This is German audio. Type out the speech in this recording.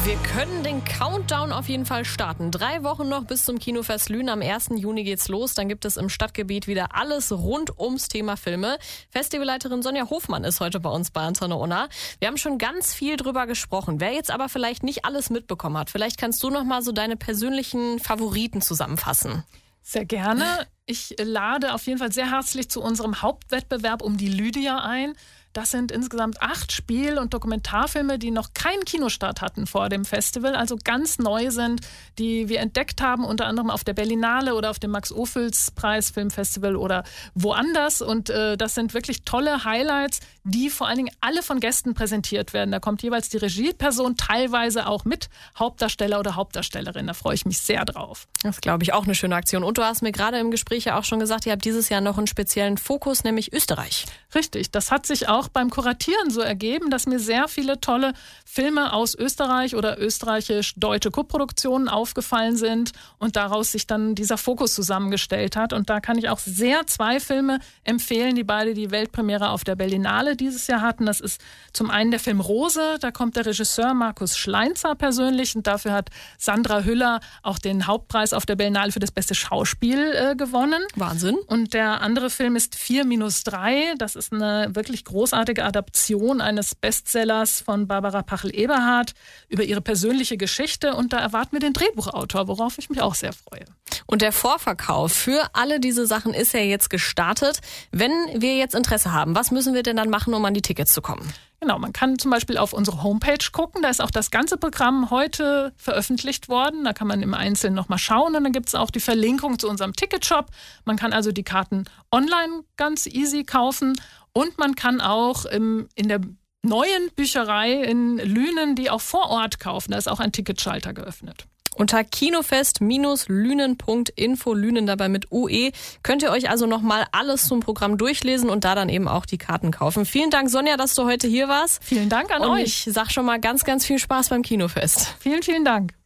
Wir können den Countdown auf jeden Fall starten. 3 Wochen noch bis zum Kinofest Lünen. Am 1. Juni geht's los. Dann gibt es im Stadtgebiet wieder alles rund ums Thema Filme. Festivalleiterin Sonja Hofmann ist heute bei uns bei Antenne Unna. Wir haben schon ganz viel drüber gesprochen. Wer jetzt aber vielleicht nicht alles mitbekommen hat, vielleicht kannst du noch mal so deine persönlichen Favoriten zusammenfassen. Sehr gerne. Ich lade auf jeden Fall sehr herzlich zu unserem Hauptwettbewerb um die Lydia ein. Das sind insgesamt 8 Spiel- und Dokumentarfilme, die noch keinen Kinostart hatten vor dem Festival, also ganz neu sind, die wir entdeckt haben, unter anderem auf der Berlinale oder auf dem Max-Ophüls-Preis Filmfestival oder woanders. Und das sind wirklich tolle Highlights, die vor allen Dingen alle von Gästen präsentiert werden. Da kommt jeweils die Regieperson, teilweise auch mit Hauptdarsteller oder Hauptdarstellerin. Da freue ich mich sehr drauf. Das glaube ich auch eine schöne Aktion. Und du hast mir gerade im Gespräch ja auch schon gesagt, ihr habt dieses Jahr noch einen speziellen Fokus, nämlich Österreich. Richtig, das hat sich auch beim Kuratieren so ergeben, dass mir sehr viele tolle Filme aus Österreich oder österreichisch-deutsche Koproduktionen aufgefallen sind und daraus sich dann dieser Fokus zusammengestellt hat. Und da kann ich auch sehr 2 Filme empfehlen, die beide die Weltpremiere auf der Berlinale dieses Jahr hatten. Das ist zum einen der Film Rose, da kommt der Regisseur Markus Schleinzer persönlich und dafür hat Sandra Hüller auch den Hauptpreis auf der Berlinale für das beste Schauspiel gewonnen. Wahnsinn. Und der andere Film ist 4-3, das ist eine wirklich großartige Adaption eines Bestsellers von Barbara Pachel-Eberhardt über ihre persönliche Geschichte. Und da erwarten wir den Drehbuchautor, worauf ich mich auch sehr freue. Und der Vorverkauf für alle diese Sachen ist ja jetzt gestartet. Wenn wir jetzt Interesse haben, was müssen wir denn dann machen, um an die Tickets zu kommen? Genau, man kann zum Beispiel auf unsere Homepage gucken. Da ist auch das ganze Programm heute veröffentlicht worden. Da kann man im Einzelnen nochmal schauen. Und dann gibt es auch die Verlinkung zu unserem Ticketshop. Man kann also die Karten online ganz easy kaufen. Und man kann auch in der neuen Bücherei in Lünen die auch vor Ort kaufen. Da ist auch ein Ticketschalter geöffnet. Unter kinofest-lünen.info, Lünen dabei mit UE, könnt ihr euch also nochmal alles zum Programm durchlesen und da dann eben auch die Karten kaufen. Vielen Dank, Sonja, dass du heute hier warst. Vielen Dank an euch. Und ich sag schon mal ganz, ganz viel Spaß beim Kinofest. Vielen, vielen Dank.